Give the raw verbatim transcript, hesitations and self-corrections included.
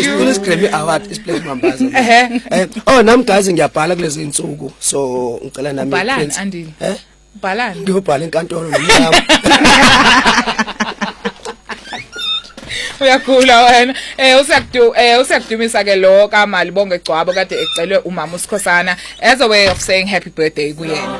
you. School is Grammy Award is played Mambaza. Ehe. Eh, oh nami guys ngiyabhala kulezi insuku. So ngicela nami Balani Andy. Eh? Balani. Ngiyobhala enkantolo nomnyama. Uyakhula wena. Eh usakudu eh usakudumisa ke lo kaMali bonge Gcwabo kade ecelwe umama uSikhosana as a way of saying happy birthday kuyena.